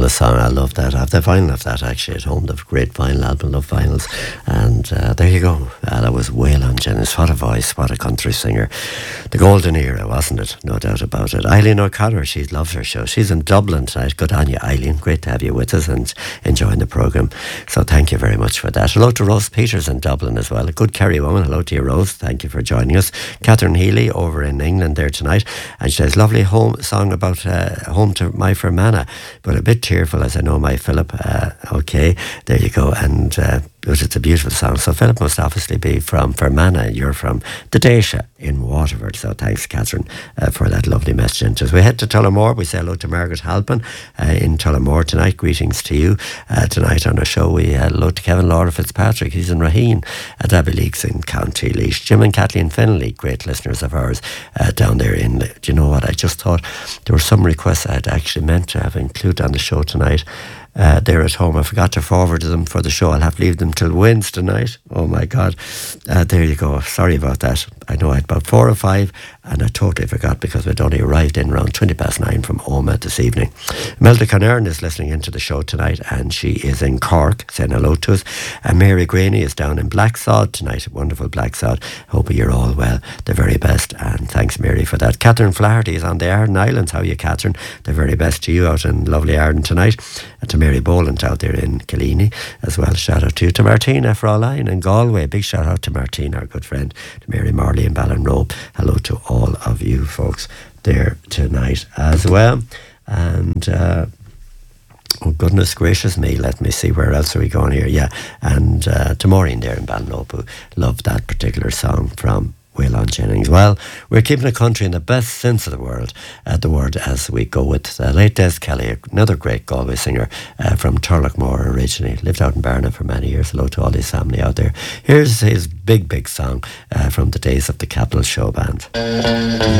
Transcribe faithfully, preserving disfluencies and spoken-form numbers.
Marvellous song. I love that. I have the vinyl of that actually at home. The great vinyl album, Love Vinyls. And uh, there you go. Uh, that was Waylon Jennings. What a voice. What a country singer. The golden era, wasn't it? No doubt about it. Eileen O'Connor, she loves her show. She's in Dublin tonight. Good on you, Eileen. Great to have you with us and enjoying the programme. So thank you very much for that. Hello to Rose Peters in Dublin as well. A good Kerry woman. Hello to you, Rose. Thank you for joining us. Catherine Healy over in England there tonight. And she says, lovely home song about uh, home to my Fermanagh, but a bit tearful as I know my Philip. Uh, okay, there you go. And uh, it's a beautiful song. So Philip must obviously be from Fermanagh. You're from the Daisha in Waterford. So thanks, Catherine, uh, for that lovely message. As we head to Tullamore, we say hello to Margaret Halpin uh, in Tullamore tonight. Greetings to you. Uh, tonight on our show, we uh, hello to Kevin Laura Fitzpatrick. He's in Raheen at Abbey Leaks in County Laois. Jim and Kathleen Finley, great listeners of ours uh, down there in... Do you know what? I just thought there were some requests I had actually meant to have included on the show tonight. Uh, they're at home. I forgot to forward them for the show. I'll have to leave them till Wednesday night. Oh my God. Uh, there you go. Sorry about that. I know I had about four or five and I totally forgot because we'd only arrived in around twenty past nine from Oma this evening. Imelda Conern is listening into the show tonight and she is in Cork saying hello to us. And Mary Graney is down in Blacksod tonight. Wonderful Blacksod. Hope you're all well. The very best. And thanks, Mary, for that. Catherine Flaherty is on the Arden Islands. How are you, Catherine? The very best to you out in lovely Arden tonight. And to Mary Boland out there in Killeen as well. Shout out to you. To Martina Fraulein in Galway. Big shout out to Martina, our good friend. To Mary Marley in Ballinrobe. Hello to all of you folks there tonight as well. And uh, oh goodness gracious me, let me see, where else are we going here? Yeah, and uh, to Maureen there in Ballinrobe, who loved that particular song from Waylon Jennings. Well, we're keeping the country in the best sense of the word, uh, the word as we go with uh, late Des Kelly, another great Galway singer uh, from Turlockmore originally, lived out in Barna for many years. Hello to all his family out there. Here's his big, big song uh, from the days of the Capital Show Band.